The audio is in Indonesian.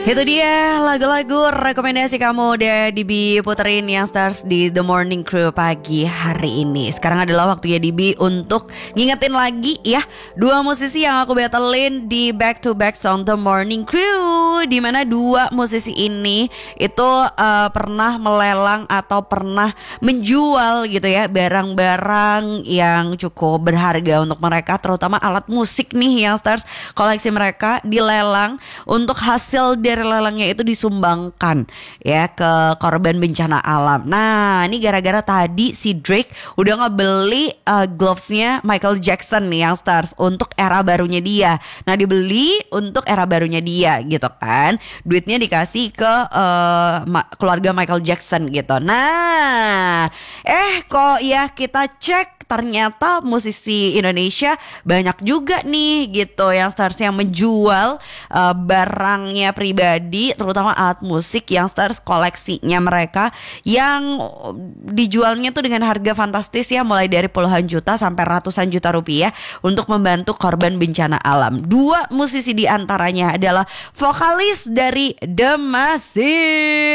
Itu dia lagu-lagu rekomendasi kamu udah Dibi puterin yang stars di The Morning Crew pagi hari ini. Sekarang adalah waktunya Dibi untuk ngingetin lagi ya dua musisi yang aku battlein di back to back song The Morning Crew, dimana dua musisi ini itu pernah melelang atau pernah menjual gitu ya barang-barang yang cukup berharga untuk mereka, terutama alat musik nih yang stars koleksi mereka dilelang untuk hasil dari lelangnya itu disumbangkan ya ke korban bencana alam. Nah ini gara-gara tadi si Drake udah ngebeli glovesnya Michael Jackson nih yang stars untuk era barunya dia. Nah dibeli untuk era barunya dia gitu kan. Duitnya dikasih ke keluarga Michael Jackson gitu. Nah kok ya kita cek ternyata musisi Indonesia banyak juga nih gitu yang stars yang menjual barangnya pribadi, terutama alat musik yang stars koleksinya mereka yang dijualnya tuh dengan harga fantastis ya, mulai dari puluhan juta sampai ratusan juta rupiah untuk membantu korban bencana alam. Dua musisi di antaranya adalah vokalis dari The Massive.